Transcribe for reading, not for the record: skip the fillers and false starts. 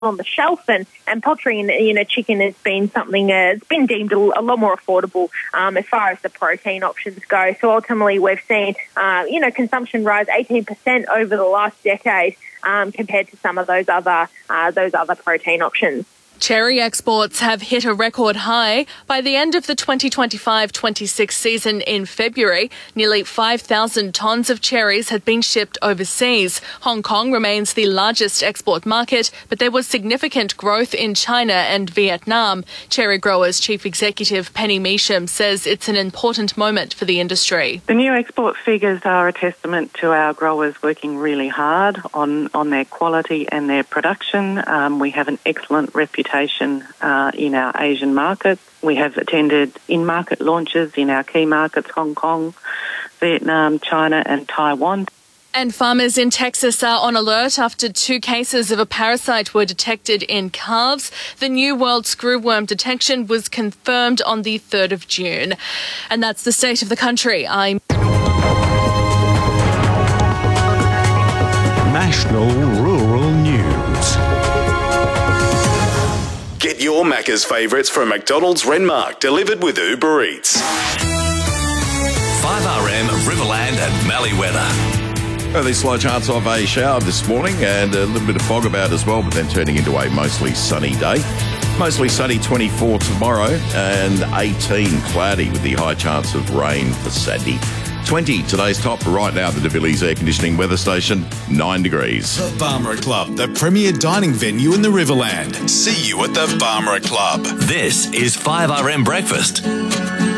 on the shelf, and poultry and chicken has been something it's been deemed a lot more affordable as far as the protein options go. So ultimately, we've seen consumption rise 18% over the last decade compared to some of those other protein options. Cherry exports have hit a record high. By the end of the 2025-26 season in February, nearly 5,000 tonnes of cherries had been shipped overseas. Hong Kong remains the largest export market, but there was significant growth in China and Vietnam. Cherry Growers Chief Executive Penny Measham says it's an important moment for the industry. The new export figures are a testament to our growers working really hard on their quality and their production. We have an excellent reputation in our Asian markets. We have attended in-market launches in our key markets, Hong Kong, Vietnam, China and Taiwan. And farmers in Texas are on alert after 2 cases of a parasite were detected in calves. The New World screwworm detection was confirmed on the 3rd of June. And that's the state of the country. National Rural News. Get your Macca's favourites from McDonald's Renmark, delivered with Uber Eats. 5RM, Riverland and Mallee weather. Well, there's slight chance of a shower this morning and a little bit of fog about as well, but then turning into a mostly sunny day. Mostly sunny 24 tomorrow and 18 cloudy with the high chance of rain for Saturday. 20 today's top. Right now, the De Villiers Air Conditioning Weather Station, 9 degrees. The Barmera Club, the premier dining venue in the Riverland. See you at the Barmera Club. This is 5RM Breakfast.